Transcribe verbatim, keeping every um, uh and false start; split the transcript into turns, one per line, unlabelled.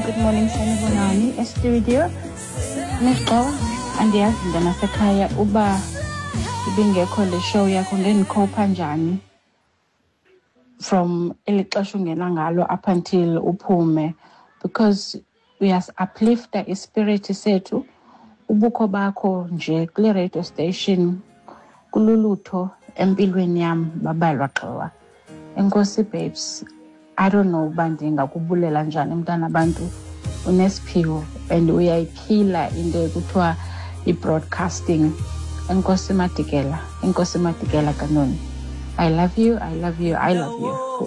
good morning, sanibonani. Estudio, Nixo, andiyazi nganasekhaya uba ibingekho le show yakho ngendikhopha njani from elixesha ungena ngalo up until uphume, because uyas-uplifta ispirit sethu. Ubukho bakho nje kule radio station kululutho empilweni yam babalwa xhowa. Enkosi babes, I don't know uba ndingakubulela njani mntana abantu. Unesiphiwo and uyayiphila into ekuthiwa i-broadcasting. Enkosi Madikela, Enkosi Madikela Kanoni. I love you, I love you, I love you.